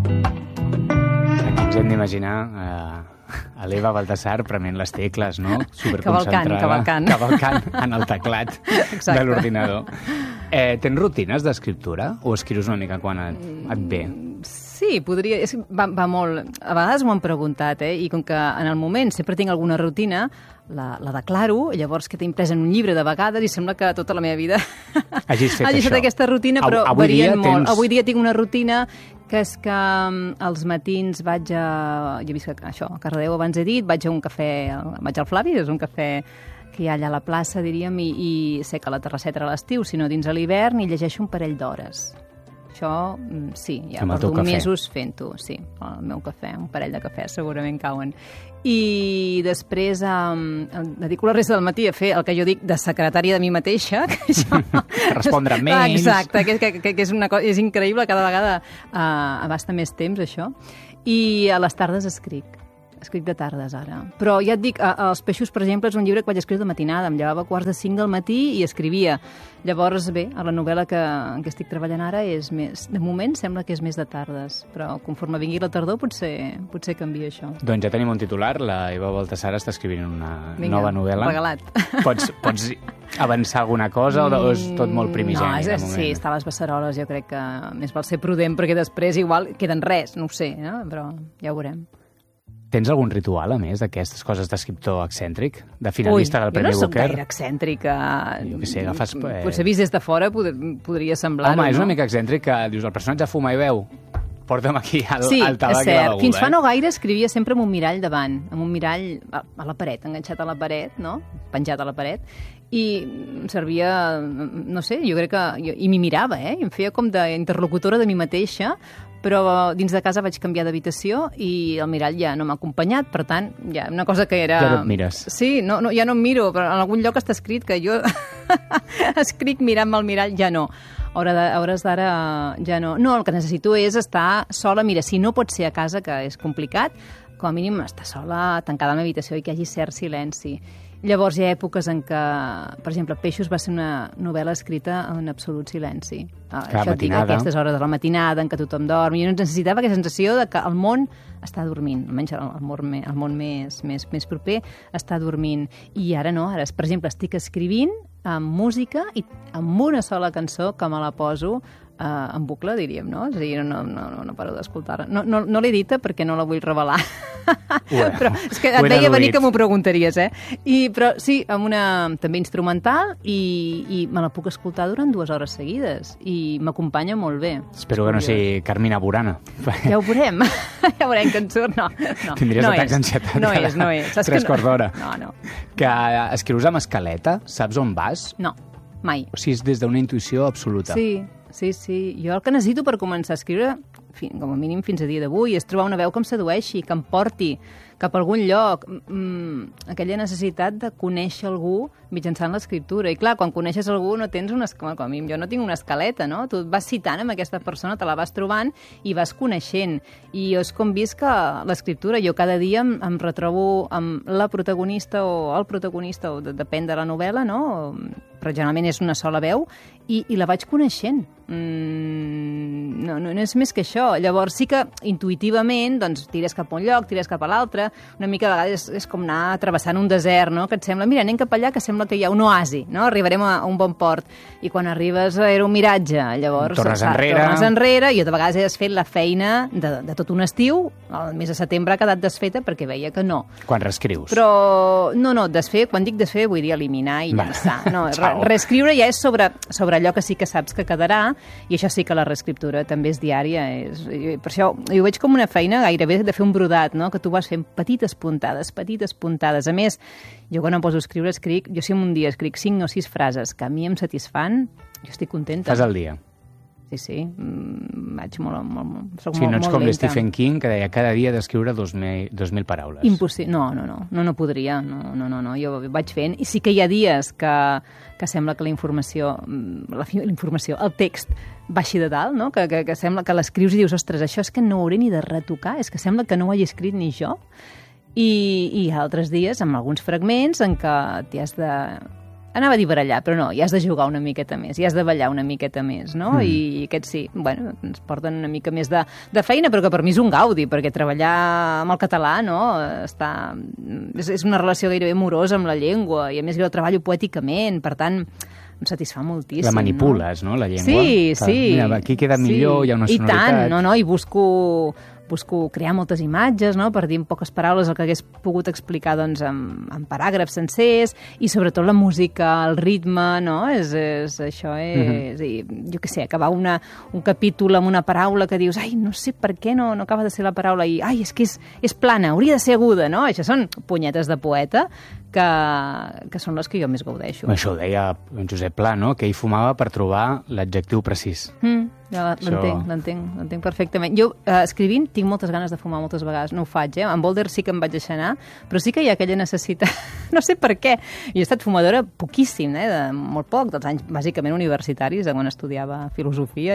Aquí ens hem d'imaginar a l'Eva Baltasar prement les tecles, no? Superconcentrada. Cavalcant en el teclat de l'ordinador. Tens rutines d'escriptura o escrius una mica quan et ve? Sí, podria... Va molt... A vegades m'ho han preguntat, i com que en el moment sempre tinc alguna rutina, la declaro, llavors que t'he imprès en un llibre de vegades i sembla que tota la meva vida hagis fet aquesta rutina, però varien molt. Avui dia tinc una rutina que és que als matins vaig a... Jo visc a Cardedeu, abans he dit, vaig a un cafè, vaig al Flavi, és un cafè que hi ha allà a la plaça, diríem, i sé que la terrasseta era a l'estiu, sinó dins a l'hivern, i llegeixo un parell d'hores. Això, sí, ja porto mesos fent-ho, sí, el meu cafè, un parell de cafès segurament cauen. I després dedico la resta del matí a fer el que jo dic de secretària de mi mateixa. Respondre mails. Exacte, que és una cosa, és increïble, cada vegada abasta més temps, això. I a les tardes escric de tardes, ara. Però ja et dic, Els peixos, per exemple, és un llibre que vaig escriure de matinada. Em llevava a 4:45 del matí i escrivia. Llavors, bé, a la novel·la en què estic treballant ara és més... De moment sembla que és més de tardes, però conforme vingui la tardor potser canvia això. Doncs ja tenim un titular. La Eva Baltasar està escrivint una nova novel·la. Regalat. Pots avançar alguna cosa o és tot molt primigeni? No, sí, està a les beceroles. Jo crec que més val ser prudent perquè després igual queden res, no ho sé, però ja ho veurem. Tens algun ritual, a més, d'aquestes coses d'escriptor excèntric? De finalista del Premi Booker? Jo no soc gaire excèntrica. Jo què sé, agafes... Potser vist des de fora podria semblar-ho, no? Home, és una mica excèntric que dius, el personatge fuma i veu. Porta'm aquí al tabac i la beguda. Sí, és cert. Fins fa no gaire escrivia sempre amb un mirall davant, amb un mirall a la paret, enganxat a la paret, no? Penjat a la paret, i em servia, no sé, jo crec que... I m'hi mirava, i em feia com d'interlocutora de mi mateixa, però dins de casa vaig canviar d'habitació i el mirall ja no m'ha acompanyat, per tant, ja una cosa que era... Ja no et mires. Sí, ja no em miro, però en algun lloc està escrit que jo escric mirant-me al mirall, ja no. A hores d'ara ja no. No, el que necessito és estar sola. Mira, si no pot ser a casa, que és complicat, com a mínim estar sola, tancada a la meva habitació i que hi hagi cert silenci. Llavors hi ha èpoques en què, per exemple, Peixos va ser una novel·la escrita en absolut silenci. Això et dic, a aquestes hores de la matinada en què tothom dorm. Jo necessitava aquesta sensació de que el món està dormint, almenys el món més proper està dormint. I ara no, ara, per exemple, estic escrivint amb música i amb una sola cançó que me la poso en bucle, diríem, no? És a dir, no paro d'escoltar-la. No l'he dita perquè no la vull revelar. Però és que et veia venir que m'ho preguntaries, Però sí, amb una també instrumental i me la puc escoltar durant 2 hores seguides i m'acompanya molt bé. Espero que no sigui Carmina Burana. Ja ho veurem. Ja veurem que en surt. No. Tindries atacs d'ansietat. No és. 3/4 d'hora. No. Que escrius amb escaleta? Saps on vas? No, mai. O sigui, és des d'una intuïció absoluta. Sí. Jo el que necessito per començar a escriure, com a mínim fins a dia d'avui, és trobar una veu que em sedueixi, que em porti cap a algun lloc. Aquella necessitat de conèixer algú mitjançant l'escriptura. I clar, quan coneixes algú no tens una escaleta, com a mínim jo no tinc una escaleta, no? Tu vas citant amb aquesta persona, te la vas trobant i vas coneixent. I és com visc que l'escriptura, jo cada dia em retrobo amb la protagonista o el protagonista, o depèn de la novel·la, no? Però generalment és una sola veu, i la vaig coneixent. No és més que això. Llavors sí que intuïtivament doncs, tires cap a un lloc, tires cap a l'altre, una mica a vegades és com anar travessant un desert, no? Que et sembla, mira, anem cap allà, que sembla que hi ha un oasi, no? Arribarem a un bon port, i quan arribes era un miratge, llavors tornes enrere, i de vegades has fet la feina de tot un estiu, el mes de setembre ha quedat desfeta perquè veia que no. Quan reescrius? Però, desfer, quan dic desfer vull dir eliminar i llançar. No, reescriure ja és sobre allò que sí que saps que quedarà, i això sí que la reescriptura també és diària. Per això jo veig com una feina gairebé de fer un brodat, no? Que tu vas fent petites puntades. A més, jo quan em poso a escriure, jo si un dia escric 5 o 6 frases que a mi em satisfan, jo estic contenta. Fas el dia? Sí, vaig molt soc no ets com lenta. Stephen King, que deia cada dia d'escriure 2.000 paraules. Impossible. No podria. No. Jo vaig fent. I sí que hi ha dies que sembla que la informació, el text baixi de dalt, no? Que sembla que l'escrius i dius, ostres, això és que no ho hauré ni de retocar, és que sembla que no ho hagi escrit ni jo. I hi ha altres dies, amb alguns fragments, en què t'hi has de anava a dir barallar, però no, hi has de jugar una miqueta més, hi has de ballar una miqueta més, no? I aquests sí, bueno, ens porten una mica més de feina, però que per mi és un gaudi, perquè treballar amb el català, no?, és una relació gairebé amorosa amb la llengua, i a més jo treballo poèticament, per tant, em satisfà moltíssim. La manipules, no, la llengua? Sí, sí. Mira, aquí queda millor, hi ha una sonoritat. I tant, i busco crear moltes imatges, no?, per dir en poques paraules el que hagués pogut explicar doncs, en paràgrafs sencers, i sobretot la música, el ritme, no?, això és... I, jo què sé, acabar un capítol amb una paraula que dius, ai, no sé per què no acaba de ser la paraula, i ai, és que és plana, hauria de ser aguda, no? Això són punyetes de poeta que són les que jo més gaudeixo. Això ho deia en Josep Pla, no?, que ell fumava per trobar l'adjectiu precís. Ja l'entenc perfectament. Jo, escrivint, tinc moltes ganes de fumar moltes vegades. No ho faig, En Boulder sí que em vaig deixar anar, però sí que hi ha aquella necessitat. No sé per què. Jo he estat fumadora poquíssim, de molt poc, dels anys bàsicament universitaris, quan estudiava filosofia,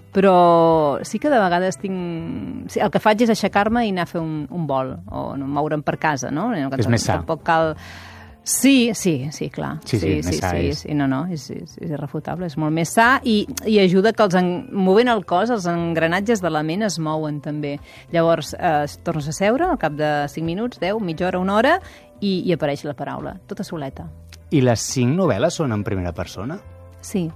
però sí que de vegades tinc... El que faig és aixecar-me i anar a fer un vol, o moure'm per casa, no? És més sa. Tampoc cal... Sí, clar. Sí, més sa és. No, és irrefutable, és molt més sa i ajuda que movent el cos, els engranatges de la ment es mouen també. Llavors, tornes a seure al cap de 5 minuts, 10, mitja hora, 1 hora, i apareix la paraula, tota soleta. I les 5 novel·les són en primera persona? Sí.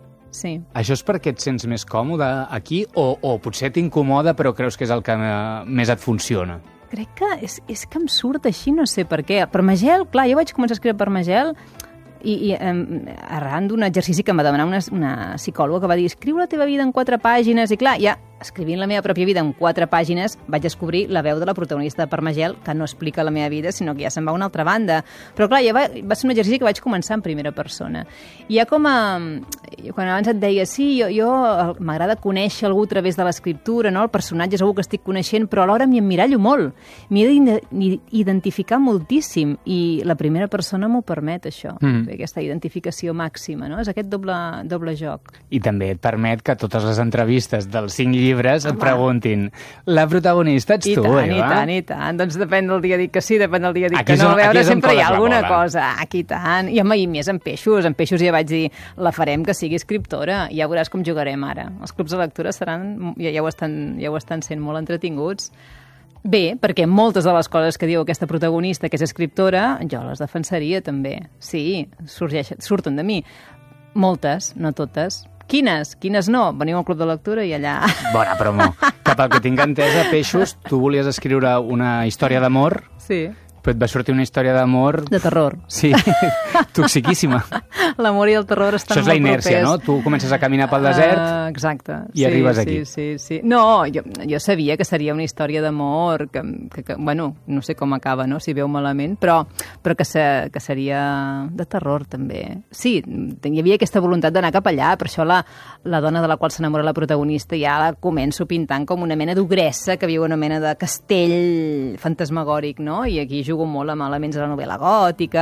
Això és perquè et sents més còmode aquí o potser t'incomoda però creus que és el que més et funciona? Crec que és que em surt així, no sé per què. Per Magel, clar, jo vaig començar a escriure per Magel i arran d'un exercici que em va demanar una psicòloga que va dir escriu la teva vida en 4 pàgines i clar, ja escrivint la meva pròpia vida en 4 pàgines vaig descobrir la veu de la protagonista de Permagel que no explica la meva vida, sinó que ja se'n va a una altra banda. Però clar, ja va ser un exercici que vaig començar en primera persona. I ja com quan abans et deia sí, jo m'agrada conèixer algú a través de l'escriptura, no? El personatge és algú que estic coneixent, però alhora m'hi emmirallo molt. M'hi he d'identificar moltíssim i la primera persona m'ho permet, això. Aquesta identificació màxima, no? És aquest doble joc. I també et permet que totes les entrevistes dels 5 llibres et preguntin la protagonista ets tu, Eva? I tant. Doncs depèn del dia dic que sí, depèn del dia dic que no. A veure, sempre hi ha alguna cosa. Aquí tant. I més en peixos. En peixos ja vaig dir, la farem que sigui escriptora. Ja veuràs com jugarem ara. Els clubs de lectura seran, ja ho estan sent molt entretinguts. Bé, perquè moltes de les coses que diu aquesta protagonista, que és escriptora, jo les defensaria també. Sí, surten de mi. Moltes, no totes. Quines? Quines no? Veniu al club de lectura i allà... Bona promo. Que pel que tinc entès, a Peixos, tu volies escriure una història d'amor... Sí. Però et va sortir una història d'amor... De terror. Sí, toxiquíssima. L'amor i el terror estan molt propers. Això és la inèrcia, no? Tu comences a caminar pel desert exacte. I arribes aquí. Sí. No, jo sabia que seria una història d'amor que, bueno, no sé com acaba, no? Si veu malament, però que seria de terror, també. Sí, hi havia aquesta voluntat d'anar cap allà, per això la dona de la qual s'enamora la protagonista ja la començo pintant com una mena d'ogressa que viu una mena de castell fantasmagòric, no? I aquí jugo molt amb elements de la novel·la gòtica,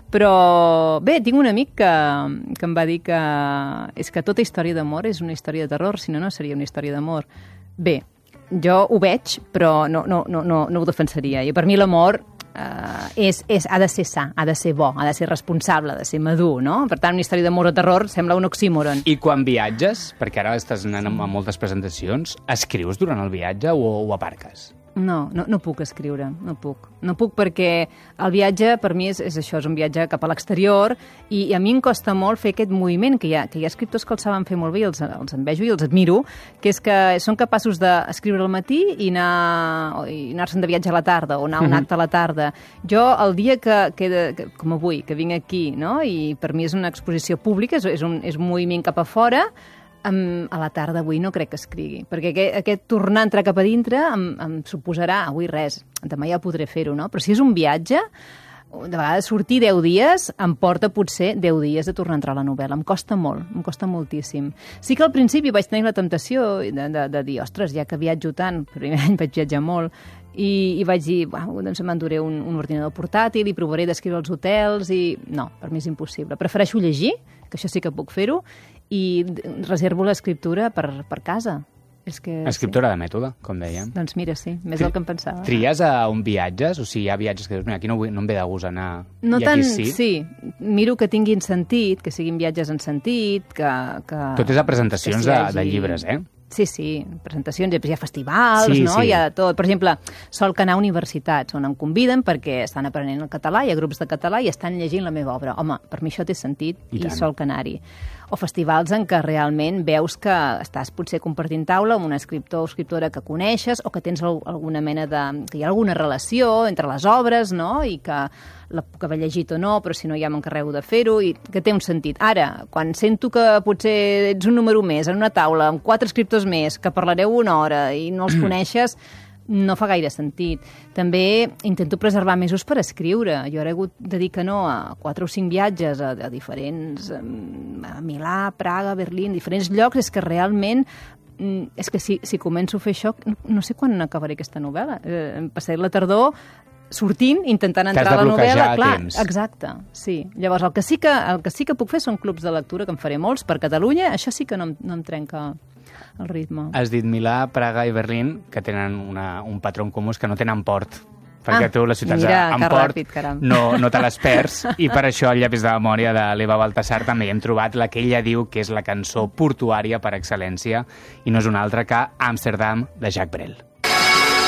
però bé, tinc un amic que em va dir que és que tota història d'amor és una història de terror, si no, no seria una història d'amor. Bé, jo ho veig, però no ho defensaria. I per mi l'amor ha de ser sa, ha de ser bo, ha de ser responsable, ha de ser madur, no? Per tant, una història d'amor o terror sembla un oxímoron. I quan viatges, perquè ara estàs anant a moltes presentacions, escrius durant el viatge o aparques? No puc escriure, no puc. No puc perquè el viatge per mi és això, és un viatge cap a l'exterior i a mi em costa molt fer aquest moviment que hi ha escriptors que el saben fer molt bé i els envejo i els admiro, que és que són capaços d'escriure al matí i anar-se'n de viatge a la tarda o anar a un acte a la tarda. Jo el dia que com avui, que vinc aquí, no? I per mi és una exposició pública, és un moviment cap a fora, a la tarda avui no crec que escrigui, perquè aquest tornar a entrar cap a dintre em suposarà, avui res, demà ja podré fer-ho, no? Però si és un viatge, de vegades sortir 10 dies em porta potser 10 dies de tornar a entrar a la novel·la. Em costa molt, em costa moltíssim. Sí que al principi vaig tenir la temptació de dir, ostres, ja que viatjo tant, el primer any vaig viatjar molt, i vaig dir, doncs m'enduré un ordinador portàtil i provaré d'escriure als hotels i... No, per mi és impossible. Prefereixo llegir, que això sí que puc fer-ho, i reservo l'escriptura per casa. Escriptora de mètode, com dèiem. Doncs mira, sí, més del que em pensava. Tries a on viatges? O sigui, hi ha viatges que dius, mira, aquí no em ve de gust anar, no i tant, aquí sí? Sí, miro que tinguin sentit, que siguin viatges en sentit, que tot és a presentacions de llibres, eh? Sí, presentacions, hi ha festivals, no? Hi ha tot. Per exemple, sol que anar a universitats, on em conviden perquè estan aprenent el català, hi ha grups de català i estan llegint la meva obra. Home, per mi això té sentit i sol que anar-hi. O festivals en què realment veus que estàs potser compartint taula amb un escriptor o escriptora que coneixes o que tens alguna mena de... que hi ha alguna relació entre les obres, no? I que la puc haver llegit o no, però si no ja m'encarrego de fer-ho i que té un sentit. Ara, quan sento que potser ets un número més en una taula amb 4 escriptors més, que parlareu una hora i no els coneixes, no fa gaire sentit. També intento preservar mesos per escriure. Jo ara he hagut de dir que no a 4 o 5 viatges a diferents... a Milà, Praga, Berlín, diferents llocs. És que realment... és que si començo a fer això, no sé quan acabaré aquesta novel·la. Em passaré la tardor sortint, intentant entrar a la novel·la. Clar, exacte, sí. Llavors, el que sí que puc fer són clubs de lectura, que en faré molts per Catalunya. Això sí que no em trenca el ritme. Has dit Milà, Praga i Berlín, que tenen un patró en comú, que no tenen port. Perquè tu les ciutats amb port no te les perds, i per això al llapis de memòria de l'Eva Baltasar també hem trobat la que ella diu que és la cançó portuària per excel·lència, i no és una altra que Amsterdam, de Jacques Brel.